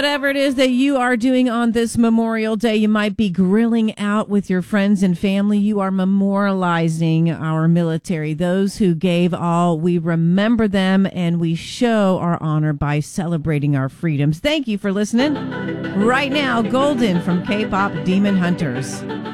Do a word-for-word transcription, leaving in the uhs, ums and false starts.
Whatever it is that you are doing on this Memorial Day, you might be grilling out with your friends and family. You are memorializing our military, those who gave all. We remember them and we show our honor by celebrating our freedoms. Thank you for listening. Right now, Golden from K-Pop Demon Hunters.